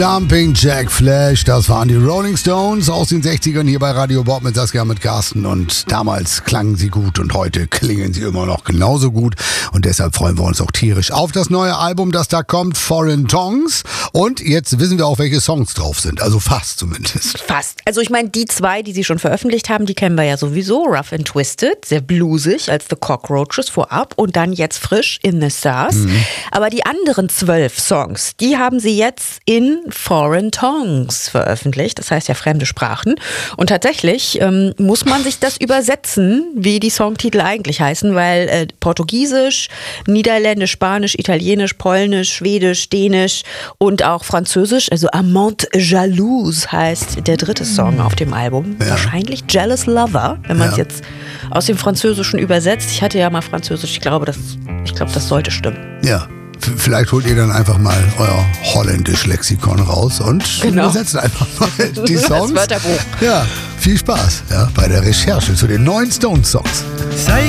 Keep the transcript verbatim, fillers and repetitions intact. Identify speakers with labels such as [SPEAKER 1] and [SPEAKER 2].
[SPEAKER 1] Jumping Jack Flash, das waren die Rolling Stones aus den sechzigern hier bei Radio Bob mit Saskia, mit Carsten. Und damals klangen sie gut und heute klingen sie immer noch genauso gut. Und deshalb freuen wir uns auch tierisch auf das neue Album, das da kommt, Foreign Tongues. Und jetzt wissen wir auch, welche Songs drauf sind. Also fast zumindest.
[SPEAKER 2] Fast. Also ich meine, die zwei, die sie schon veröffentlicht haben, die kennen wir ja sowieso. Rough and Twisted, sehr bluesig als The Cockroaches vorab und dann jetzt frisch In the Stars. Mhm. Aber die anderen zwölf Songs, die haben sie jetzt in Foreign Tongues veröffentlicht, das heißt ja fremde Sprachen. Und tatsächlich ähm, muss man sich das übersetzen, wie die Songtitel eigentlich heißen, weil äh, Portugiesisch, Niederländisch, Spanisch, Italienisch, Polnisch, Schwedisch, Dänisch und auch Französisch, also Amante Jalouse heißt der dritte Song auf dem Album. Ja. Wahrscheinlich Jealous Lover, wenn man es ja. jetzt aus dem Französischen übersetzt. Ich hatte ja mal Französisch, ich glaube, das, ich glaube, das sollte stimmen.
[SPEAKER 1] Ja. Vielleicht holt ihr dann einfach mal euer Holländisch-Lexikon raus und genau. übersetzt einfach mal die Songs.
[SPEAKER 2] Das Wörterbuch.
[SPEAKER 1] Ja, viel Spaß ja, bei der Recherche zu den neuen Stones-Songs.
[SPEAKER 3] Sei